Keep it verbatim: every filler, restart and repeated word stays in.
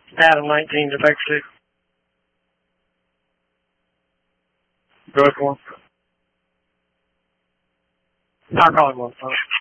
Adam nineteen to Baker City. Go for him. I'll call him on the phone.